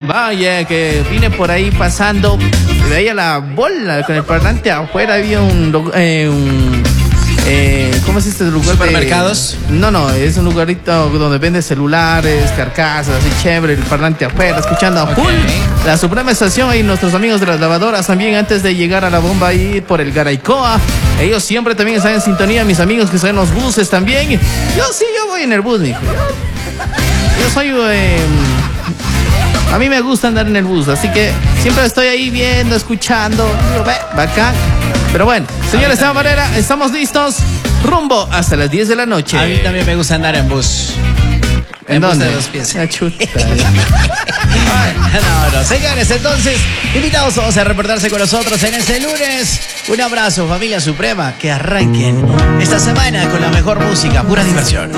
Vaya, que vine por ahí pasando, y veía la bola con el parlante afuera, había ¿cómo es este lugar? ¿Supermercados? No, es un lugarito donde vende celulares, carcasas, así chévere, el parlante afuera, escuchando a full la Suprema Estación y nuestros amigos de las lavadoras también antes de llegar a la bomba ahí por el Garaycoa. Ellos siempre también están en sintonía, mis amigos que están en los buses también. Yo voy en el bus, mijo. Yo soy... a mí me gusta andar en el bus, así que siempre estoy ahí viendo, escuchando. Digo, bacán. Pero bueno, señores, de esta manera estamos listos. Rumbo hasta las 10 de la noche. A mí también me gusta andar en bus. ¿En bus dónde? de 2 pies. La chuta. No, señores, entonces, invitados todos a reportarse con nosotros en este lunes. Un abrazo, familia Suprema. Que arranquen esta semana con la mejor música, pura diversión.